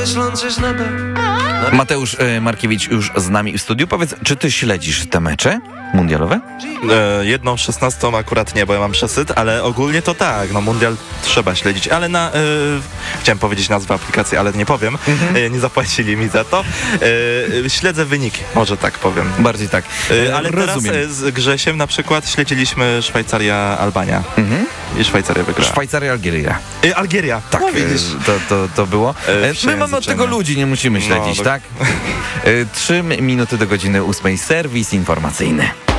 Mateusz Markiewicz już z nami w studiu. Powiedz, czy ty śledzisz te mecze mundialowe? Jedną 16 akurat nie, bo ja mam przesyt, ale ogólnie to tak, no mundial trzeba śledzić, ale chciałem powiedzieć nazwę aplikacji, ale nie powiem, nie zapłacili mi za to. Śledzę wyniki, może tak powiem. Bardziej tak. Ale rozumiem. teraz z Grzesiem na przykład śledziliśmy Szwajcaria-Albania i Szwajcaria wygrała. Szwajcaria-Algieria. Algieria. Tak, no, widzisz. to było. My mamy od tego przejęzyczenie. ludzi, nie musimy śledzić, No, tak? 3 minuty do godziny 8. Serwis informacyjny.